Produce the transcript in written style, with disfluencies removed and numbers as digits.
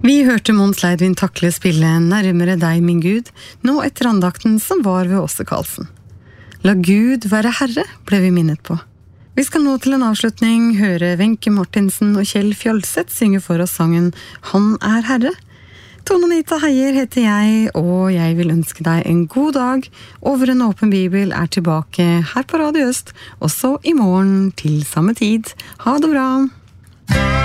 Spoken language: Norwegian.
Vi hørte Mons Leidvin Takle spille Nærmere deg, min Gud, nå etter andakten som var ved Åse Karlsen. La Gud være Herre, ble vi minnet på. Vi skal nå til en avslutning høre Wenche Martinsen og Kjell Fjølseth synge for oss sangen Han er Herre. Tone Anita Heier heter jeg, og jeg vil ønske deg en god dag. Over en åpen bibel er tilbake her på Radio Øst, også i morgen til samme tid. Ha det bra!